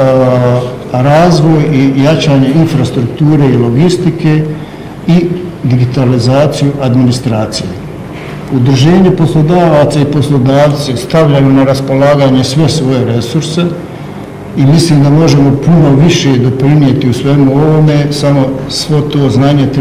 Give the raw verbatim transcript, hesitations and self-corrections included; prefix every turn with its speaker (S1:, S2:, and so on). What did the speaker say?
S1: razvoj i jačanje infrastrukture i logistike i digitalizaciju administracije. Udruženje poslodavaca i poslodavci stavljaju na raspolaganje sve svoje resurse i mislim da možemo puno više doprinijeti u svemu ovome, samo svo to znanje treba